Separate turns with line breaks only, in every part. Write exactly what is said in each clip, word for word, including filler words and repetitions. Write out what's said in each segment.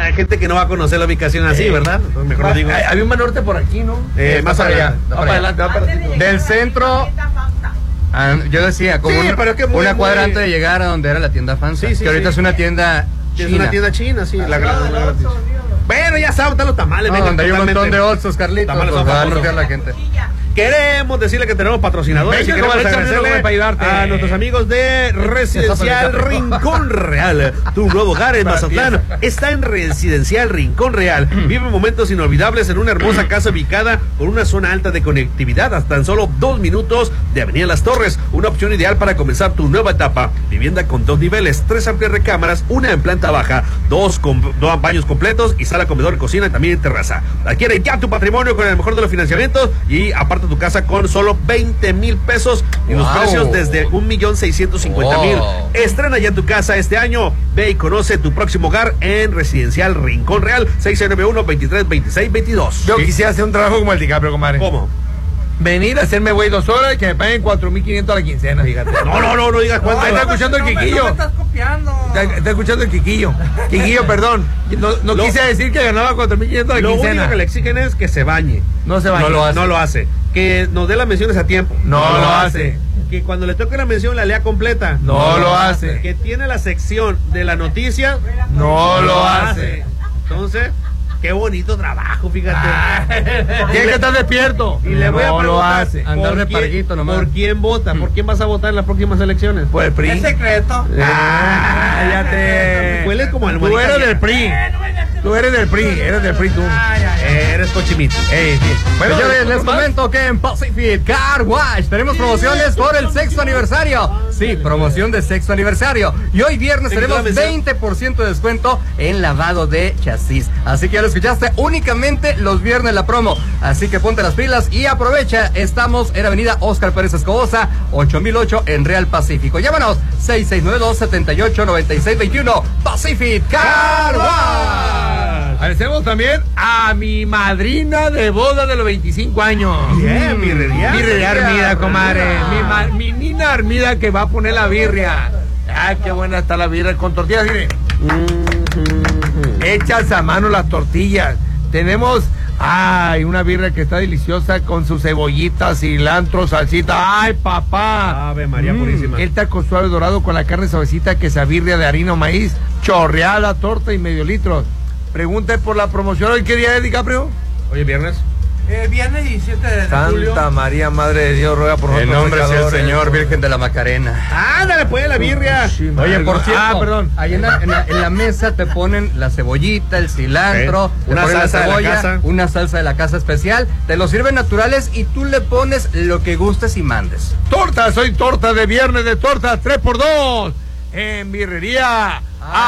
hay gente que no va a conocer la ubicación así, eh, ¿verdad? Entonces mejor lo digo.
Había un Banorte por aquí, ¿no?
Eh, eh, más para allá.
allá. Para adelante.
Del centro. Ah, yo decía, como
sí,
un,
pero es que muy,
una cuadra
muy...
antes de llegar a donde era la tienda Fanza,
sí, sí,
que ahorita
sí.
es una tienda china.
Es una tienda china, sí. La gran, la gran... Bueno, ya saben, están los tamales.
No, donde hay un montón de Oxxos, Carlitos.
Tamales
Pues
son
va a
famosos.
anunciar la gente.
Queremos decirle que tenemos patrocinadores
Venga,
y queremos
Alexa,
agradecerle
para ayudarte.
a nuestros amigos de Residencial Rincón Real. Tu nuevo hogar en Mazatlán está en Residencial Rincón Real. Vive momentos inolvidables en una hermosa casa ubicada con una zona alta de conectividad a tan solo dos minutos de Avenida Las Torres. Una opción ideal para comenzar tu nueva etapa. Vivienda con dos niveles, tres amplias recámaras, una en planta baja, dos, con, dos baños completos y sala, comedor, cocina y también terraza. Adquiere ya tu patrimonio con el mejor de los financiamientos y aparte tu casa con solo veinte mil pesos y wow. Los precios desde un millón seiscientos cincuenta mil. Wow. Estrena ya tu casa este año. Ve y conoce tu próximo hogar en Residencial Rincón Real, seis nueve uno, veintitrés, veintiséis, veintidós.
Yo ¿sí? quisiera hacer un trabajo como el DiCaprio, compadre.
¿Cómo?
Venir a hacerme güey dos horas y que me paguen cuatro mil quinientos a la quincena, fíjate.
No, no, no, no digas cuánto.
No, está escuchando el Quiquillo.
No me estás copiando.
Está, está escuchando el Quiquillo. Quiquillo, perdón. No, no
lo,
quise decir que ganaba cuatro mil quinientos a la
lo
quincena.
Lo único que le exigen es que se bañe.
No se bañe.
No lo hace. No lo hace. Que nos dé las menciones a tiempo.
No, no lo hace. hace.
Que cuando le toque la mención la lea completa.
No, no lo hace.
Que tiene la sección de la noticia.
No, no lo hace.
Entonces, qué bonito trabajo, fíjate.
Tiene que estar despierto.
Y le voy
no
a
lo hace.
Andar de parguito nomás.
¿Por quién vota? ¿Por quién vas a votar en las próximas elecciones?
Por el P R I.
Es secreto.
Ah, cállate.
Hueles como al
Tú eres del P R I. Tú eres del P R I, eres del P R I tú.
Ay, ay, ay.
Eh, eres cochimito.
Ey, sí.
Bueno, señores, les comento que en Pacific Car Wash tenemos promociones por el sexto aniversario. Sí, promoción de sexto aniversario. Y hoy viernes tenemos veinte por ciento de descuento en lavado de chasis. Así que ya lo escuchaste, únicamente los viernes la promo. Así que ponte las pilas y aprovecha. Estamos en Avenida Óscar Pérez Escobosa, ocho mil ocho en Real Pacífico. Llámanos seis seis nueve dos, siete ocho, nueve seis dos uno. Pacific Car Wash.
Agradecemos también a mi madrina de boda de los veinticinco años.
Bien, birria.
Birria Armida, comadre. Mi, ma, mi Nina Armida que va a poner la birria. Ay, qué buena está la birria con tortillas, mire. Mm-hmm. Hechas a mano las tortillas. Tenemos, ay, una birria que está deliciosa con su cebollita, cilantro, salsita. Ay, papá.
Ave María
mm,
Purísima.
El taco suave dorado con la carne suavecita, quesabirria de harina o maíz, chorreada, torta y medio litro. Pregunte por la promoción. ¿Hoy qué día es, DiCaprio?
Hoy es viernes.
Eh, viernes diecisiete de
Santa
julio.
María, Madre de Dios, ruega por nosotros.
En nombre sea el
pecadores.
Señor, Virgen de la Macarena.
Ándale, pues, la birria.
Sí,
Oye, por cierto,
ah, perdón.
ahí en la, en, la, en la mesa te ponen la cebollita, el cilantro,
¿Eh?
te
Una
ponen
salsa
la
de la
cebolla,
casa.
una salsa de la casa especial, te lo sirven naturales y tú le pones lo que gustes y mandes.
Torta, soy torta de viernes de tortas, tres por dos. En birrería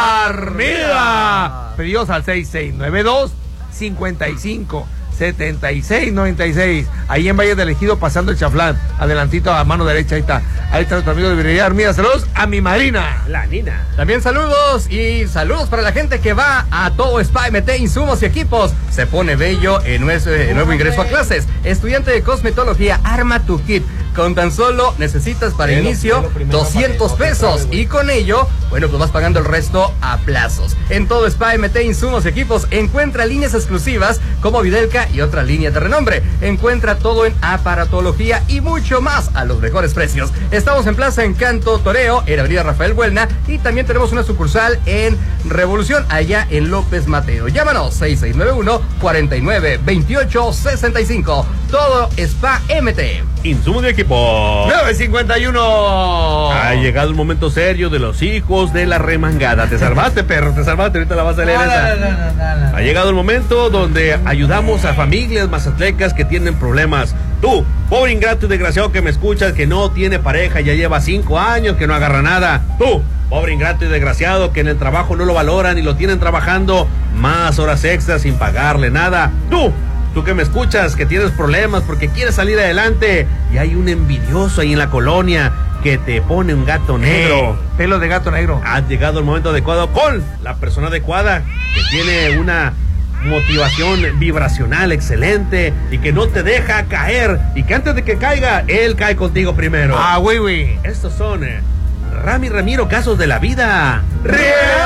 Armida. Pedidos al seis seis nueve dos, cinco cinco, siete seis nueve seis. Ahí en Valle del Ejido, pasando el Chaflán. Adelantito a mano derecha, ahí está. Ahí está nuestro amigo de birrería Armida. Saludos a mi madrina,
la Nina.
También saludos y saludos para la gente que va a Todo Spa M T, insumos y equipos. Se pone bello en nuestro en nuevo ingreso a clases. Estudiante de cosmetología, arma tu kit. Con tan solo necesitas para
Pero,
inicio
pero
doscientos pesos y con ello, bueno, pues vas pagando el resto a plazos. En Todo Spa M T, insumos y equipos, encuentra líneas exclusivas como Videlca y otra línea de renombre. Encuentra todo en aparatología y mucho más a los mejores precios. Estamos en Plaza Encanto Toreo, en Avenida Rafael Buelna, y también tenemos una sucursal en Revolución, allá en López Mateo. Llámanos seis seis nueve uno, cuatro nueve, veintiocho sesenta y cinco. Todo Spa M T.
Insumos de equipo.
nueve cincuenta y uno.
Ha llegado el momento serio de los hijos de la remangada. Te salvaste, perro, te salvaste. Ahorita la vas a leer
No,
esa.
no, no, no, no, no.
Ha llegado el momento donde ayudamos a familias mazatlecas que tienen problemas. Tú, pobre ingrato y desgraciado que me escuchas, que no tiene pareja, ya lleva cinco años, que no agarra nada. Tú, pobre ingrato y desgraciado que en el trabajo no lo valoran y lo tienen trabajando más horas extras sin pagarle nada. Tú, tú que me escuchas, que tienes problemas porque quieres salir adelante y hay un envidioso ahí en la colonia que te pone un gato negro.
Eh, pelo de gato negro.
Ha llegado el momento adecuado con la persona adecuada que tiene una motivación vibracional excelente y que no te deja caer y que antes de que caiga, él cae contigo primero.
Ah, güey, güey.
Estos son eh, Rami Ramiro, casos de la vida real.